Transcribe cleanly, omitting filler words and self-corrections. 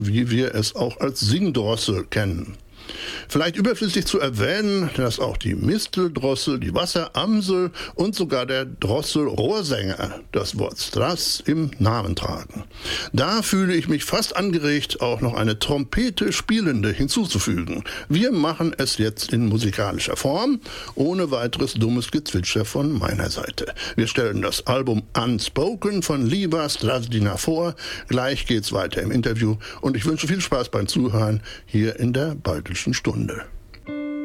wie wir es auch als Singdrossel kennen. Vielleicht überflüssig zu erwähnen, dass auch die Misteldrossel, die Wasseramsel und sogar der Drosselrohrsänger das Wort Strass im Namen tragen. Da fühle ich mich fast angeregt, auch noch eine Trompete Spielende hinzuzufügen. Wir machen es jetzt in musikalischer Form, ohne weiteres dummes Gezwitscher von meiner Seite. Wir stellen das Album Unspoken von Liva Strazdina vor. Gleich geht's weiter im Interview und ich wünsche viel Spaß beim Zuhören hier in der Baltischen Stunde.